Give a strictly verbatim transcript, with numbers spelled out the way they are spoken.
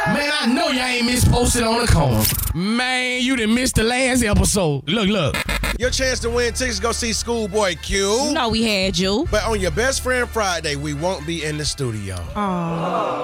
Man, I know y'all ain't misposted on the corner. Man, you done missed the last episode. Look, look. Your chance to win tickets to go see Schoolboy Q. No, we had you. But on your Best Friend Friday, we won't be in the studio. Aww.